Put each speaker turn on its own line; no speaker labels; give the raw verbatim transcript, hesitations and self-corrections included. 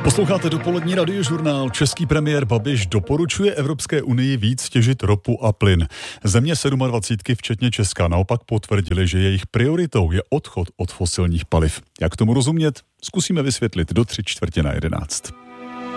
Posloucháte dopolední radiožurnál. Český premiér Babiš doporučuje Evropské unii víc těžit ropu a plyn. Země sedmadvacítky, včetně Česka, naopak potvrdili, že jejich prioritou je odchod od fosilních paliv. Jak tomu rozumět? Zkusíme vysvětlit do tři čtvrtě na jedenáct.